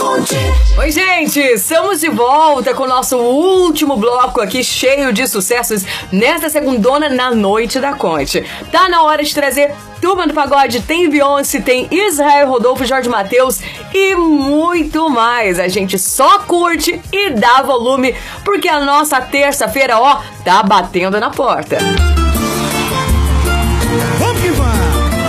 Oi, gente, estamos de volta com o nosso último bloco aqui, cheio de sucessos nesta segundona na Noite da Conte. Tá na hora de trazer Turma do Pagode, tem Beyoncé, tem Israel Rodolfo, Jorge Mateus e muito mais. A gente só curte e dá volume, porque a nossa terça-feira, ó, tá batendo na porta.